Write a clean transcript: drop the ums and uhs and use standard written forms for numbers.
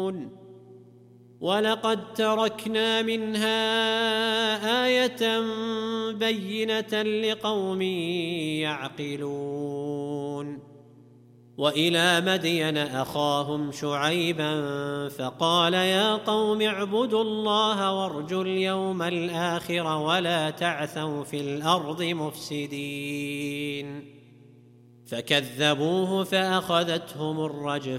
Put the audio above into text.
ولقد تركنا منها آية بينة لقوم يعقلون وإلى مدين أخاهم شعيبا فقال يا قوم اعبدوا الله وارجوا اليوم الآخر ولا تعثوا في الأرض مفسدين فكذبوه فأخذتهم الرجفة